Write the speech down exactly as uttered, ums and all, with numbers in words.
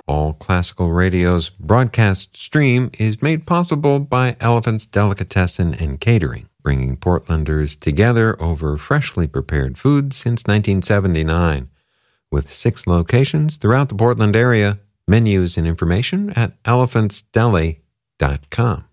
All Classical Radio's broadcast stream is made possible by Elephant's Delicatessen and Catering, bringing Portlanders together over freshly prepared food since nineteen seventy-nine. With six locations throughout the Portland area, menus and information at elephants deli dot com.